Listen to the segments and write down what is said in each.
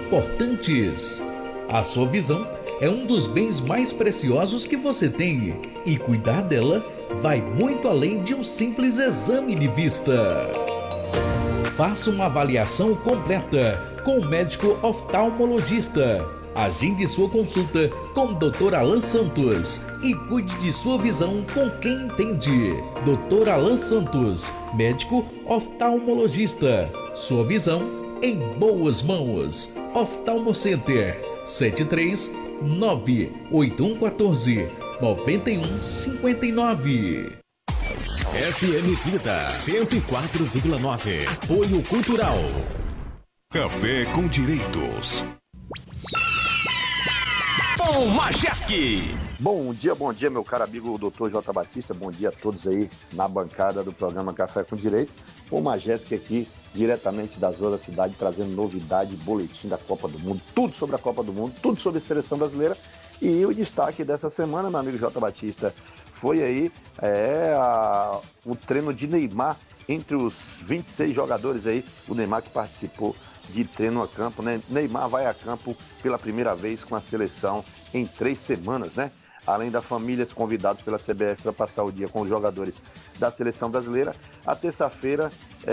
importantes. A sua visão é um dos bens mais preciosos que você tem e cuidar dela vai muito além de um simples exame de vista. Faça uma avaliação completa com o médico oftalmologista. Agende sua consulta com o Dr. Alan Santos e cuide de sua visão com quem entende. Dr. Alan Santos, médico oftalmologista. Sua visão em boas mãos. Oftalmo Center 73981149159. FM Vida 104,9. Apoio Cultural. Café com Direitos. Tom Majeski. Bom dia, meu caro amigo Dr. J. Batista. Bom dia a todos aí na bancada do programa Café com Direito. Tom Majeski aqui, diretamente das ruas da cidade, trazendo novidade, boletim da Copa do Mundo, tudo sobre a Copa do Mundo, tudo sobre a seleção brasileira. E o destaque dessa semana, meu amigo J. Batista, foi aí o treino de Neymar entre os 26 jogadores aí, o Neymar que participou de treino a campo, né? Neymar vai a campo pela primeira vez com a seleção em 3 semanas, né? Além da família, convidados pela CBF para passar o dia com os jogadores da seleção brasileira. A terça-feira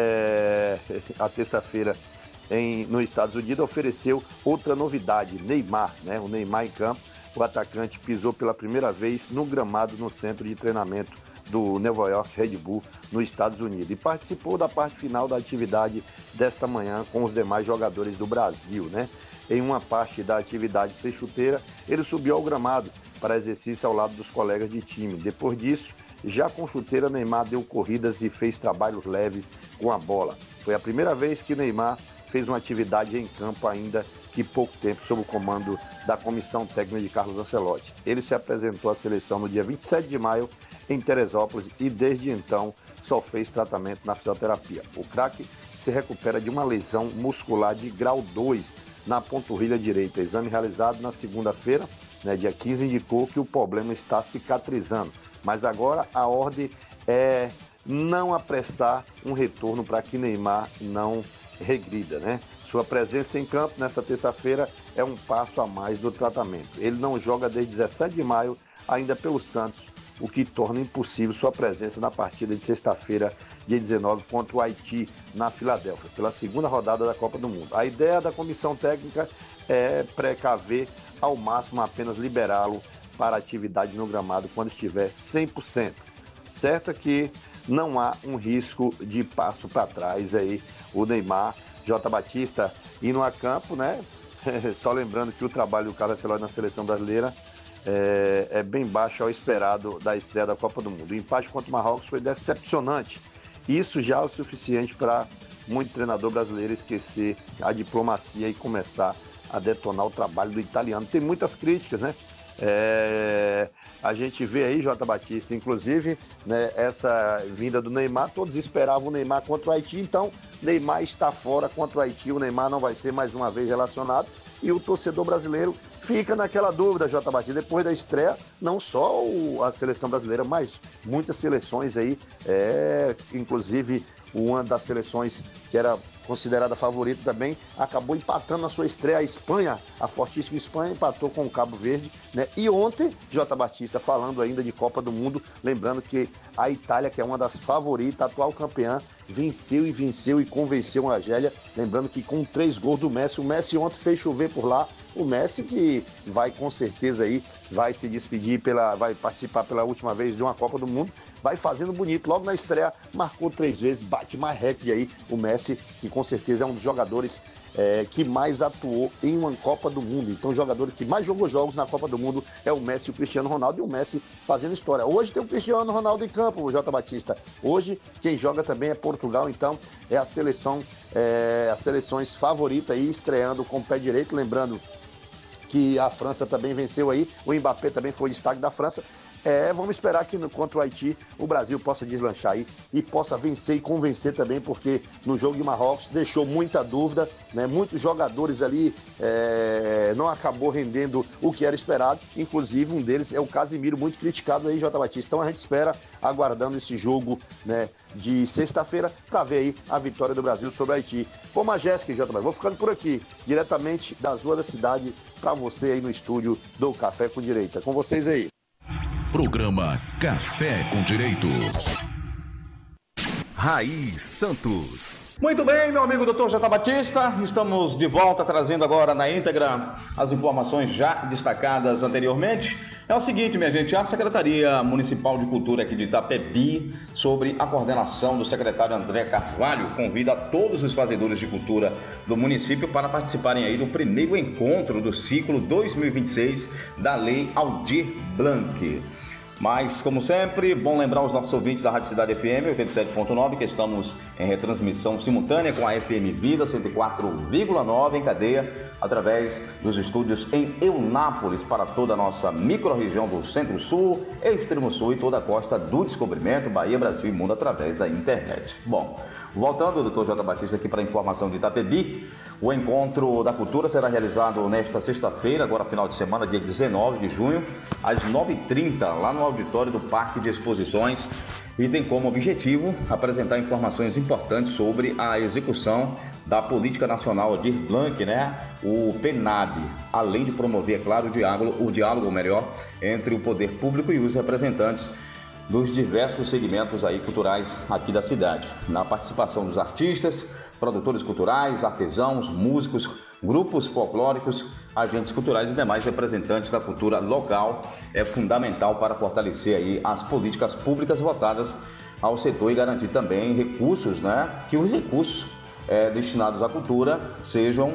nos Estados Unidos ofereceu outra novidade, Neymar, né? O Neymar em campo, o atacante pisou pela primeira vez no gramado no centro de treinamento do Nova York Red Bull, nos Estados Unidos, e participou da parte final da atividade desta manhã com os demais jogadores do Brasil, né? Em uma parte da atividade sem chuteira, ele subiu ao gramado para exercício ao lado dos colegas de time. Depois disso, já com chuteira, Neymar deu corridas e fez trabalhos leves com a bola. Foi a primeira vez que Neymar fez uma atividade em campo, ainda que pouco tempo, sob o comando da comissão técnica de Carlos Ancelotti. Ele se apresentou à seleção no dia 27 de maio em Teresópolis e desde então só fez tratamento na fisioterapia. O craque se recupera de uma lesão muscular de grau 2 na panturrilha direita. Exame realizado na segunda-feira, dia 15, indicou que o problema está cicatrizando. Mas agora a ordem é não apressar um retorno para que Neymar não regrida, né? Sua presença em campo nessa terça-feira é um passo a mais do tratamento. Ele não joga desde 17 de maio, ainda pelo Santos, o que torna impossível sua presença na partida de sexta-feira, dia 19, contra o Haiti, na Filadélfia, pela segunda rodada da Copa do Mundo. A ideia da comissão técnica é precaver ao máximo, apenas liberá-lo para atividade no gramado quando estiver 100%. Certo que não há um risco de passo para trás aí, o Neymar, J. Batista, indo a campo, né? Só lembrando que o trabalho do Carlos Ancelotti na seleção brasileira é bem baixo ao esperado da estreia da Copa do Mundo. O empate contra o Marrocos foi decepcionante. Isso já é o suficiente para muito treinador brasileiro esquecer a diplomacia e começar a detonar o trabalho do italiano. Tem muitas críticas, né? A gente vê aí, J. Batista, inclusive, né, essa vinda do Neymar, todos esperavam o Neymar contra o Haiti, então Neymar está fora contra o Haiti, o Neymar não vai ser mais uma vez relacionado, e o torcedor brasileiro fica naquela dúvida, J. Batista, depois da estreia, não só a seleção brasileira, mas muitas seleções aí, inclusive uma das seleções que era considerada favorita também, acabou empatando na sua estreia. A Espanha, a fortíssima Espanha, empatou com o Cabo Verde, né? E ontem, J. Batista, falando ainda de Copa do Mundo, lembrando que a Itália, que é uma das favoritas, atual campeã, venceu e convenceu a Argélia, lembrando que com 3 gols do Messi, o Messi ontem fez chover por lá, o Messi que vai com certeza aí, vai se despedir, vai participar pela última vez de uma Copa do Mundo, vai fazendo bonito, logo na estreia, marcou 3 vezes, bate mais recorde aí, o Messi, que com certeza é um dos jogadores que mais atuou em uma Copa do Mundo. Então o jogador que mais jogou jogos na Copa do Mundo é o Messi e o Cristiano Ronaldo, e o Messi fazendo história. Hoje tem o Cristiano Ronaldo em campo, o J. Batista. Hoje quem joga também é Portugal, então é as seleções favoritas aí, estreando com o pé direito, lembrando que a França também venceu aí, o Mbappé também foi destaque da França. Vamos esperar que contra o Haiti o Brasil possa deslanchar aí e possa vencer e convencer também, porque no jogo de Marrocos deixou muita dúvida, né? Muitos jogadores ali não acabou rendendo o que era esperado, inclusive um deles é o Casimiro, muito criticado aí, J. Batista. Então a gente espera, aguardando esse jogo, né, de sexta-feira, para ver aí a vitória do Brasil sobre o Haiti. Bom, Majestic, J. Batista, vou ficando por aqui, diretamente das ruas da cidade, para você aí no estúdio do Café com Direito. Com vocês aí. Programa Café com Direitos. Raiz Santos. Muito bem, meu amigo Dr. J. Batista, estamos de volta trazendo agora na íntegra as informações já destacadas anteriormente. É o seguinte, minha gente, a Secretaria Municipal de Cultura aqui de Itapebi, sobre a coordenação do secretário André Carvalho, convida todos os fazedores de cultura do município para participarem aí do primeiro encontro do ciclo 2026 da Lei Aldir Blanc. Mas, como sempre, bom lembrar os nossos ouvintes da Rádio Cidade FM 87.9 que estamos em retransmissão simultânea com a FM Vida 104,9 em cadeia, através dos estúdios em Eunápolis para toda a nossa micro-região do Centro-Sul, Extremo-Sul e toda a costa do Descobrimento, Bahia, Brasil e Mundo através da internet. Bom, voltando, Dr. J. Batista aqui para a informação de Itapebi, o Encontro da Cultura será realizado nesta sexta-feira, agora final de semana, dia 19 de junho, às 9h30, lá no auditório do Parque de Exposições, e tem como objetivo apresentar informações importantes sobre a execução da Política Nacional Aldir Blanc, né? O PNAB, além de promover, é claro, o diálogo entre o poder público e os representantes dos diversos segmentos aí culturais aqui da cidade. Na participação dos artistas, produtores culturais, artesãos, músicos, grupos folclóricos, agentes culturais e demais representantes da cultura local, é fundamental para fortalecer aí as políticas públicas votadas ao setor e garantir também recursos, né? Que os recursos destinados à cultura sejam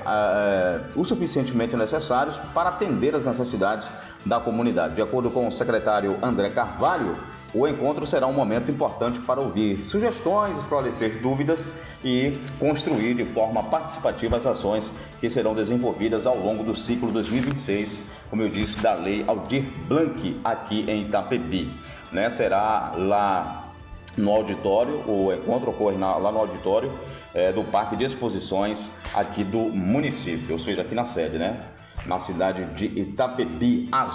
o suficientemente necessários para atender as necessidades da comunidade. De acordo com o secretário André Carvalho, o encontro será um momento importante para ouvir sugestões, esclarecer dúvidas e construir de forma participativa as ações que serão desenvolvidas ao longo do ciclo 2026, como eu disse, da Lei Aldir Blanc aqui em Itapebi. Né? Será lá no auditório, o encontro ocorre lá no auditório do Parque de Exposições aqui do município, ou seja, aqui na sede, né? Na cidade de Itapebi, às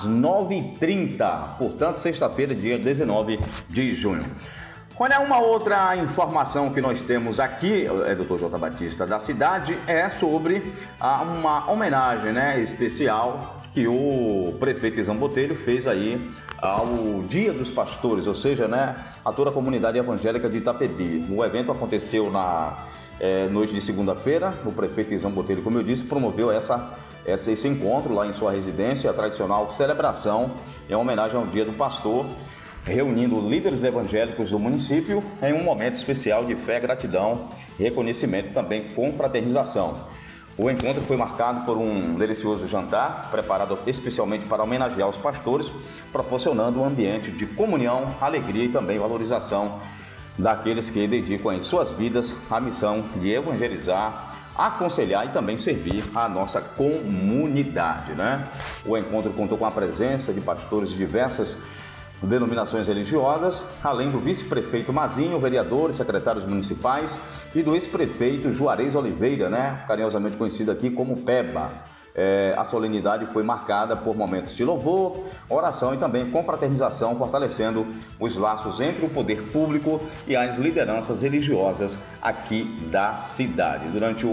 9h30, portanto, sexta-feira, dia 19 de junho. Olha, uma outra informação que nós temos aqui, Dr. J. Batista, da cidade, é sobre uma homenagem, né, especial que o prefeito Izam Botelho fez aí ao Dia dos Pastores, ou seja, né, a toda a comunidade evangélica de Itapebi. O evento aconteceu na noite de segunda-feira. O prefeito Izam Botelho, como eu disse, promoveu esse encontro lá em sua residência, a tradicional celebração em homenagem ao Dia do Pastor, reunindo líderes evangélicos do município em um momento especial de fé, gratidão, reconhecimento e também confraternização. O encontro foi marcado por um delicioso jantar, preparado especialmente para homenagear os pastores, proporcionando um ambiente de comunhão, alegria e também valorização daqueles que dedicam em suas vidas a missão de evangelizar, aconselhar e também servir a nossa comunidade, né? O encontro contou com a presença de pastores de diversas denominações religiosas, além do vice-prefeito Mazinho, vereadores, secretários municipais e do ex-prefeito Juarez Oliveira, né? Carinhosamente conhecido aqui como Peba. A solenidade foi marcada por momentos de louvor, oração e também confraternização, fortalecendo os laços entre o poder público e as lideranças religiosas aqui da cidade. Durante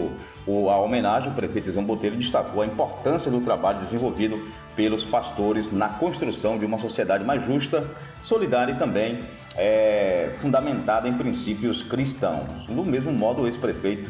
a homenagem, o prefeito Izam Botelho destacou a importância do trabalho desenvolvido pelos pastores na construção de uma sociedade mais justa, solidária e também fundamentada em princípios cristãos. Do mesmo modo, o ex-prefeito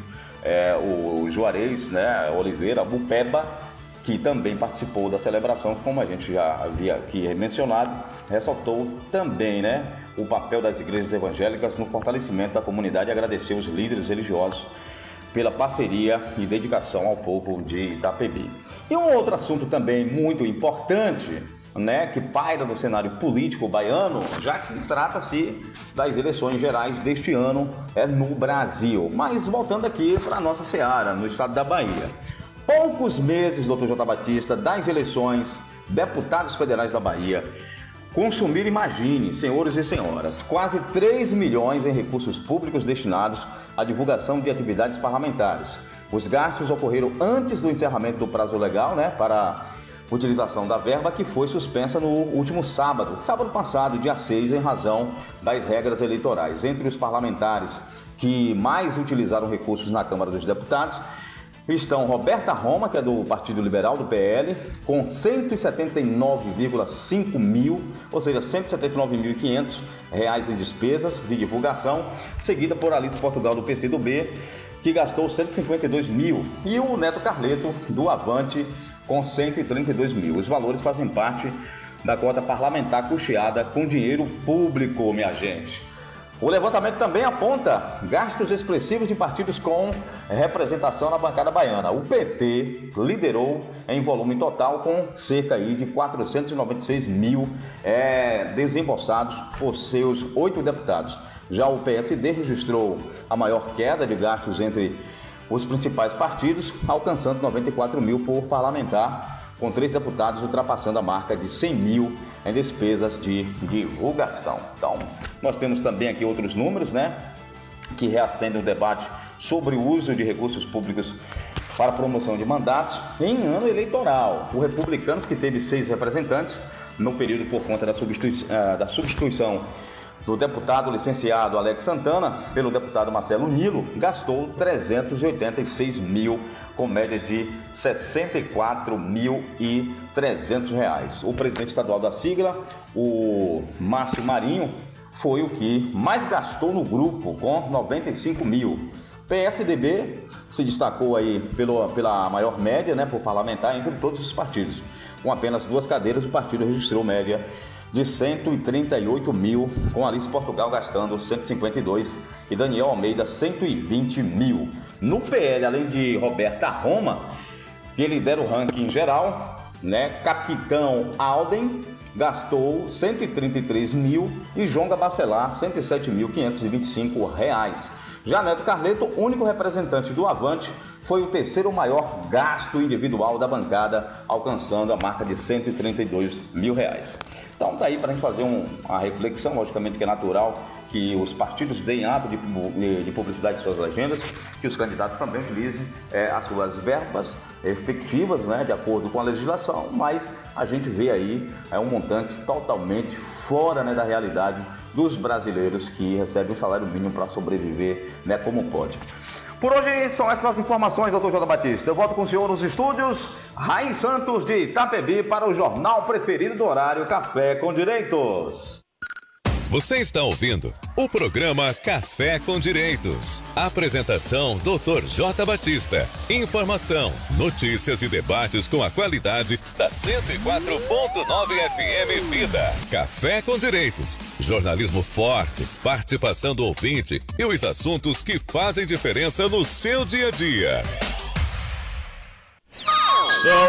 o Juarez, né, Oliveira, Bupeba, que também participou da celebração, como a gente já havia aqui mencionado, ressaltou também, né, o papel das igrejas evangélicas no fortalecimento da comunidade e agradeceu os líderes religiosos pela parceria e dedicação ao povo de Itapebi. E um outro assunto também muito importante, né, que paira no cenário político baiano, já que trata-se das eleições gerais deste ano no Brasil. Mas voltando aqui para a nossa seara, no estado da Bahia. Poucos meses, Dr. J. Batista, das eleições deputados federais da Bahia. consumir, imagine, senhores e senhoras, quase 3 milhões em recursos públicos destinados à divulgação de atividades parlamentares. Os gastos ocorreram antes do encerramento do prazo legal, né, para utilização da verba, que foi suspensa no último sábado passado, dia 6, em razão das regras eleitorais. Entre os parlamentares que mais utilizaram recursos na Câmara dos Deputados estão Roberta Roma, que é do Partido Liberal, do PL, com 179,5 mil, ou seja, R$ 179.500 em despesas de divulgação, seguida por Alice Portugal, do PCdoB, que gastou 152 mil, e o Neto Carleto, do Avante, com 132 mil. Os valores fazem parte da cota parlamentar custeada com dinheiro público, minha gente. O levantamento também aponta gastos expressivos de partidos com representação na bancada baiana. O PT liderou em volume total com cerca aí de 496 mil desembolsados por seus 8 deputados. Já o PSD registrou a maior queda de gastos entre os principais partidos, alcançando 94 mil por parlamentar, com 3 deputados ultrapassando a marca de 100 mil em despesas de divulgação. Então, nós temos também aqui outros números, né, que reacendem o debate sobre o uso de recursos públicos para promoção de mandatos em ano eleitoral. O Republicanos, que teve 6 representantes no período por conta da substituição do deputado licenciado Alex Santana pelo deputado Marcelo Nilo, gastou 386 mil, com média de R$ 64.300. O presidente estadual da sigla, o Márcio Marinho, foi o que mais gastou no grupo, com 95 mil. PSDB se destacou aí pela maior média, né, por parlamentar entre todos os partidos. Com apenas 2 cadeiras, o partido registrou média de 138 mil, com Alice Portugal gastando 152 e Daniel Almeida 120 mil. No PL, além de Roberta Roma, que lidera o ranking geral, né, Capitão Alden gastou 133 mil e Jonga Bacelar 107.525 reais. Já Neto Carleto, único representante do Avante, foi o terceiro maior gasto individual da bancada, alcançando a marca de 132 mil reais. Então tá aí para a gente fazer uma reflexão, logicamente que é natural que os partidos deem ato de publicidade de suas agendas, que os candidatos também utilizem as suas verbas respectivas, né, de acordo com a legislação, mas a gente vê aí um montante totalmente fora, né, da realidade dos brasileiros que recebem um salário mínimo para sobreviver, né, como pode. Por hoje são essas as informações, doutor J. Batista. Eu volto com o senhor nos estúdios, Raí Santos de Itapebi, para o jornal preferido do horário, Café com Direitos. Você está ouvindo o programa Café com Direitos. Apresentação Dr. J. Batista. Informação, notícias e debates com a qualidade da 104.9 FM Vida. Café com Direitos. Jornalismo forte, participação do ouvinte e os assuntos que fazem diferença no seu dia a dia. São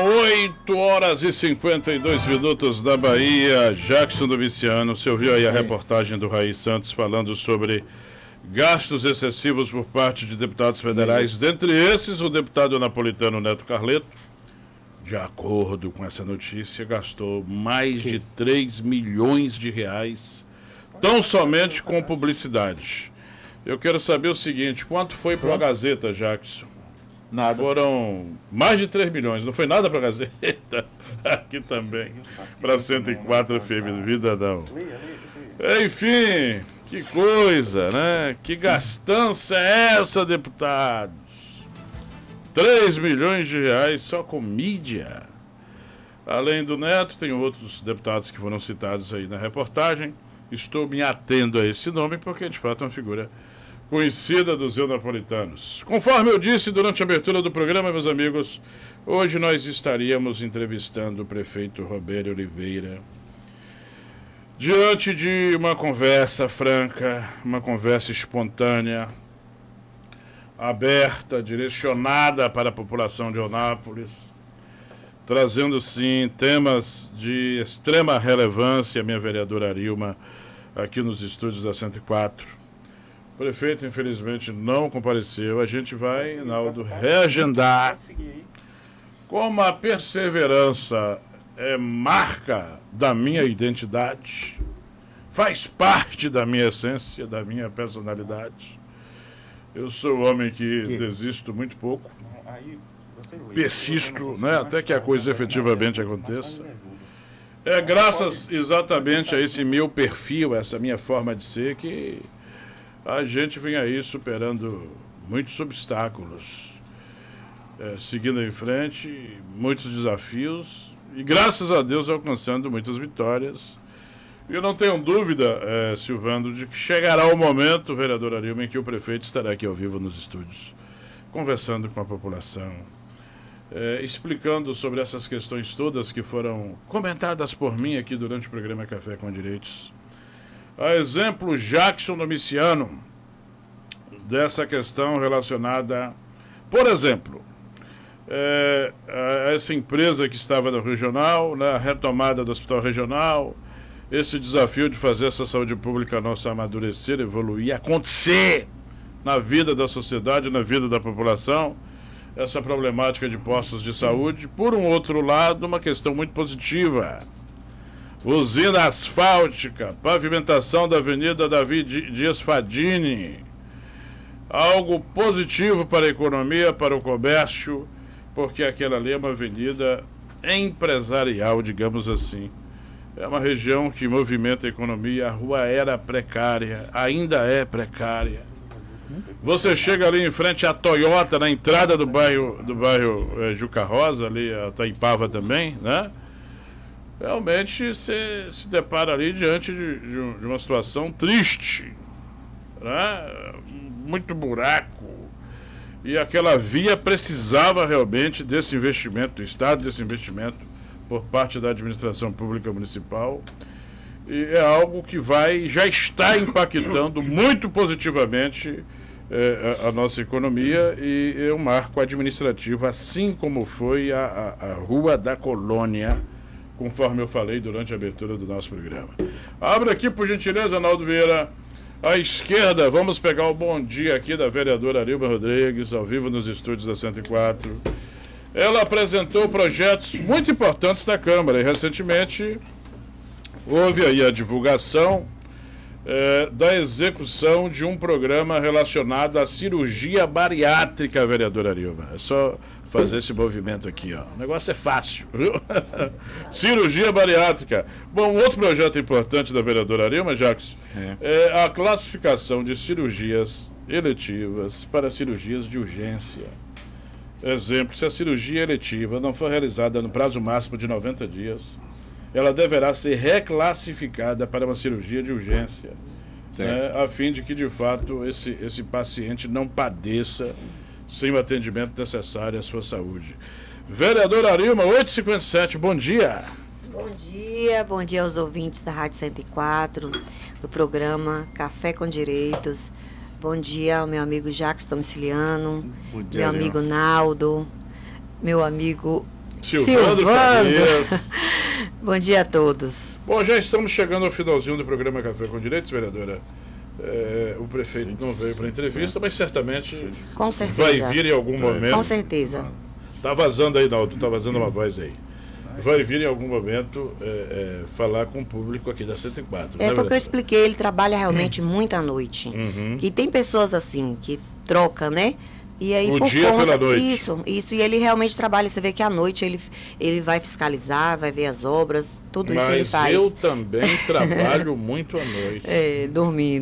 8h52 da Bahia. Jackson do Viciano, você ouviu aí a reportagem do Raí Santos falando sobre gastos excessivos por parte de deputados federais, dentre esses o deputado napolitano Neto Carleto, de acordo com essa notícia, gastou mais de 3 milhões de reais, tão somente com publicidade. Eu quero saber o seguinte, quanto foi para a Gazeta, Jackson? Nada. Foram mais de 3 milhões, não foi nada para a Gazeta, aqui também, para 104 FM Vida não. Enfim, que coisa, né? Que gastança é essa, deputados? 3 milhões de reais só com mídia. Além do Neto, tem outros deputados que foram citados aí na reportagem. Estou me atendo a esse nome porque, de fato, é uma figura conhecida dos neapolitanos. Conforme eu disse durante a abertura do programa, meus amigos, hoje nós estaríamos entrevistando o prefeito Robério Oliveira diante de uma conversa franca, uma conversa espontânea, aberta, direcionada para a população de Eunápolis, trazendo sim temas de extrema relevância. A minha vereadora Arilma aqui nos estúdios da 104. O prefeito, infelizmente, não compareceu. A gente vai, Naldo, reagendar com uma perseverança é marca da minha identidade, faz parte da minha essência, da minha personalidade. Eu sou um homem que desisto muito pouco, persisto, né, até que a coisa efetivamente aconteça. É graças exatamente a esse meu perfil, essa minha forma de ser, que a gente vem aí superando muitos obstáculos, seguindo em frente, muitos desafios e, graças a Deus, alcançando muitas vitórias. E eu não tenho dúvida, Silvando, de que chegará o momento, vereador Arilma, em que o prefeito estará aqui ao vivo nos estúdios, conversando com a população, explicando sobre essas questões todas que foram comentadas por mim aqui durante o programa Café com Direitos. A exemplo Jackson Domiciano, dessa questão relacionada, por exemplo, a essa empresa que estava no regional, na retomada do hospital regional, esse desafio de fazer essa saúde pública nossa amadurecer, evoluir, acontecer na vida da sociedade, na vida da população, essa problemática de postos de saúde. Por um outro lado, uma questão muito positiva: usina asfáltica, pavimentação da Avenida Davi Dias Fadini, algo positivo para a economia, para o comércio, porque aquela ali é uma avenida empresarial, digamos assim. É uma região que movimenta a economia. A rua era precária, ainda é precária. Você chega ali em frente à Toyota, na entrada do bairro Juca Rosa, ali a Taipava também, né? Realmente você se depara ali diante de uma situação triste, né? Muito buraco. E aquela via precisava realmente desse investimento do Estado, desse investimento por parte da administração pública municipal. E é algo que já está impactando muito positivamente a nossa economia, e é um marco administrativo, assim como foi a Rua da Colônia, conforme eu falei durante a abertura do nosso programa. Abre aqui, por gentileza, Naldo Vieira. À esquerda, vamos pegar o bom dia aqui da vereadora Arilma Rodrigues, ao vivo nos estúdios da 104. Ela apresentou projetos muito importantes da Câmara e recentemente houve aí a divulgação da execução de um programa relacionado à cirurgia bariátrica, vereadora Arilma. É só fazer esse movimento aqui, ó. O negócio é fácil, viu? Cirurgia bariátrica. Bom, outro projeto importante da vereadora Arilma, Jacques, é a classificação de cirurgias eletivas para cirurgias de urgência. Exemplo, se a cirurgia eletiva não for realizada no prazo máximo de 90 dias, ela deverá ser reclassificada para uma cirurgia de urgência, né, a fim de que, de fato, esse paciente não padeça sem o atendimento necessário à sua saúde. Vereadora Arilma, 8h57, bom dia. Bom dia aos ouvintes da Rádio 104, do programa Café com Direitos. Bom dia ao meu amigo Jacques Domiciliano, meu amigo Naldo, meu amigo Silvando. Bom dia a todos. Bom, já estamos chegando ao finalzinho do programa Café com Direitos, vereadora. O prefeito não veio para a entrevista, mas certamente com certeza vai vir em algum momento. Com certeza. Tá vazando aí, Naldo, tá vazando uma voz aí. Vai vir em algum momento falar com o público aqui da 104. Foi o que eu expliquei, ele trabalha realmente muito à noite. E tem pessoas assim, que trocam, né? E aí, o dia pela noite. Isso, e ele realmente trabalha. Você vê que à noite ele vai fiscalizar, vai ver as obras, tudo isso ele faz. Mas eu também trabalho muito à noite. Dormindo.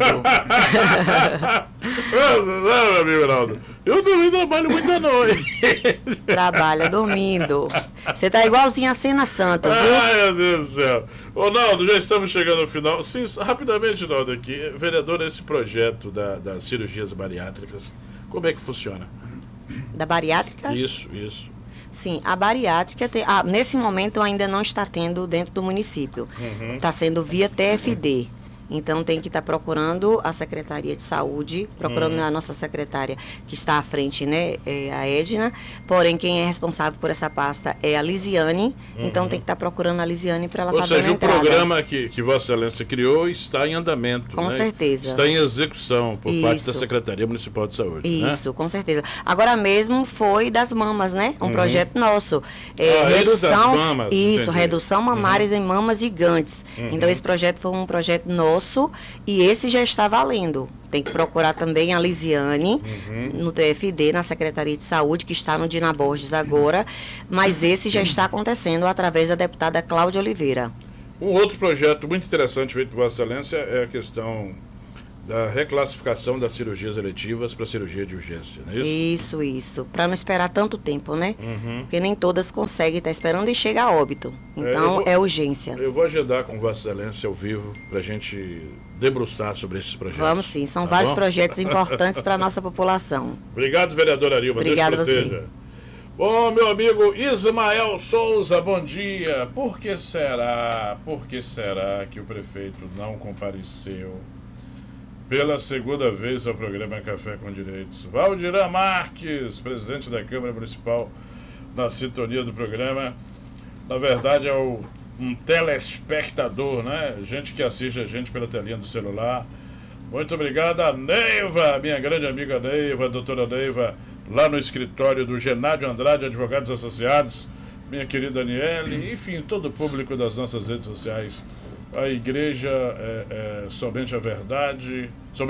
Não, meu amigo Ronaldo, eu também trabalho muito à noite. Trabalha dormindo. Você tá igualzinho a Cena Santos, viu? Ai, meu Deus do céu. Ô, Naldo, já estamos chegando ao final. Sim, rapidamente, Naldo, aqui. Vereador, esse projeto das cirurgias bariátricas, como é que funciona? Da bariátrica? Isso. Sim, a bariátrica, nesse momento ainda não está tendo dentro do município. Está sendo via TFD. Então tem que estar procurando a Secretaria de Saúde, procurando a nossa secretária que está à frente, né, a Edna, porém quem é responsável por essa pasta é a Lisiane, então tem que estar procurando a Lisiane para ela estar dando entrada. Ou seja, o programa que Vossa Excelência criou está em andamento. Com certeza. Está em execução por parte da Secretaria Municipal de Saúde. Isso, com certeza. Agora mesmo foi das mamas, né? Um projeto nosso. Redução, redução mamárias em mamas gigantes. Então esse projeto foi um projeto nosso e esse já está valendo. Tem que procurar também a Lisiane no TFD, na Secretaria de Saúde, que está no Dina Borges agora, mas esse já está acontecendo através da deputada Cláudia Oliveira. Um outro projeto muito interessante feito por Vossa Excelência é a questão da reclassificação das cirurgias eletivas para cirurgia de urgência, não é isso? Isso. Para não esperar tanto tempo, né? Porque nem todas conseguem estar esperando e chega a óbito. Então, é urgência. Eu vou agendar com Vossa Excelência ao vivo para a gente debruçar sobre esses projetos. Vamos sim, são vários projetos importantes para a nossa população. Obrigado, vereadora Arilma. Obrigado Deus proteja. você. Bom, meu amigo Ismael Souza, bom dia. Por que será que o prefeito não compareceu pela segunda vez ao programa Café com Direitos? Valdirã Marques, presidente da Câmara Municipal, na sintonia do programa. Na verdade, é um telespectador, né? Gente que assiste a gente pela telinha do celular. Muito obrigado a Neiva, minha grande amiga Neiva, doutora Neiva, lá no escritório do Genádio Andrade, Advogados Associados, minha querida Aniele, enfim, todo o público das nossas redes sociais. A igreja somente a verdade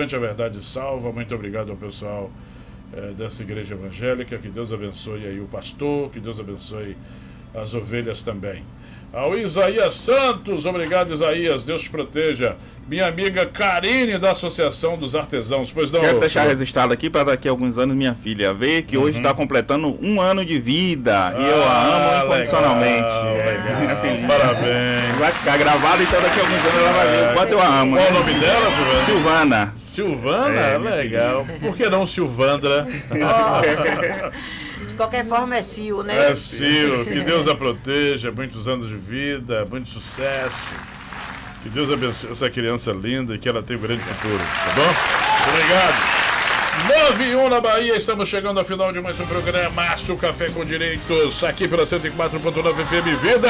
salva. Muito obrigado ao pessoal dessa igreja evangélica. Que Deus abençoe aí o pastor, que Deus abençoe as ovelhas também. Ao Isaías Santos, obrigado Isaías, Deus te proteja. Minha amiga Karine da Associação dos Artesãos. Pois não, quero deixar registrado aqui para daqui a alguns anos minha filha ver que hoje está completando 1 ano de vida e eu a amo incondicionalmente. Legal. Parabéns. Vai ficar gravado, então daqui a alguns anos ela vai ver o quanto eu a amo. Qual o nome dela, Silvana? Silvana? Legal. Por que não Silvandra? De qualquer forma é Sil, né? É Sil, que Deus a proteja, muitos anos de vida, muito sucesso. Que Deus abençoe essa criança linda e que ela tenha um grande futuro, tá bom? Obrigado. 9:01 na Bahia, estamos chegando ao final de mais um programaço Café com Direitos, aqui pela 104.9 FM Vida.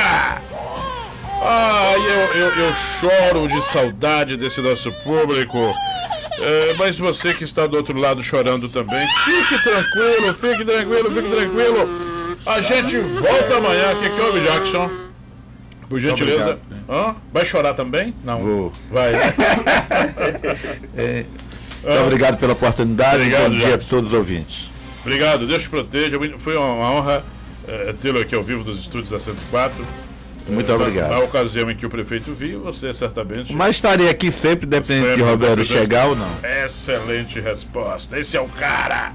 Eu choro de saudade desse nosso público. Mas você que está do outro lado chorando também, fique tranquilo. A gente volta amanhã. O que houve, Jackson? Por gentileza. Vai chorar também? Não. Vou. Vai. Muito obrigado pela oportunidade. Obrigado, bom dia a todos os ouvintes. Obrigado, Deus te proteja. Foi uma honra tê-lo aqui ao vivo dos estúdios da 104. Muito obrigado. Na ocasião em que o prefeito viu, você certamente... Mas estarei aqui sempre, dependendo de Roberto chegar ou não. Excelente resposta. Esse é o cara.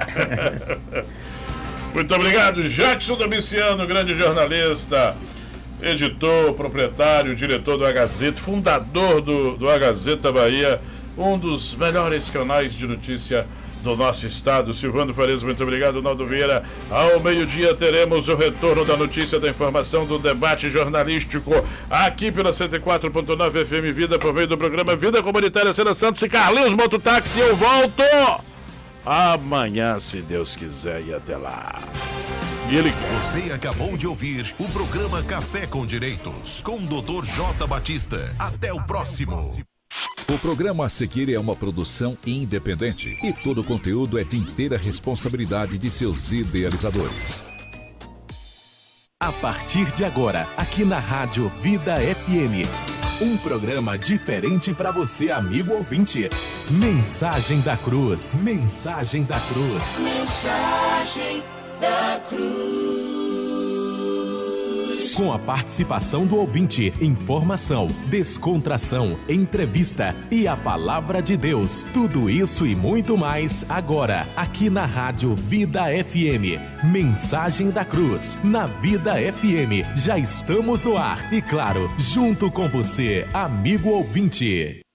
Muito obrigado, Jackson Domiciano, grande jornalista, editor, proprietário, diretor do A Gazeta, fundador do A Gazeta Bahia, um dos melhores canais de notícia do nosso estado. Silvano Farias, muito obrigado. Naldo Vieira, ao meio-dia teremos o retorno da notícia, da informação, do debate jornalístico aqui pela 104.9 FM Vida, por meio do programa Vida Comunitária Cena Santos e Carlinhos Mototáxi. Eu volto amanhã, se Deus quiser, e até lá. Você acabou de ouvir o programa Café com Direitos, com o Dr. J. Batista. Até o próximo. O programa a seguir é uma produção independente e todo o conteúdo é de inteira responsabilidade de seus idealizadores. A partir de agora, aqui na Rádio Vida FM, um programa diferente para você, amigo ouvinte. Mensagem da Cruz. Mensagem da Cruz. Mensagem da Cruz. Com a participação do ouvinte, informação, descontração, entrevista e a palavra de Deus. Tudo isso e muito mais agora, aqui na Rádio Vida FM. Mensagem da Cruz, na Vida FM. Já estamos no ar e, claro, junto com você, amigo ouvinte.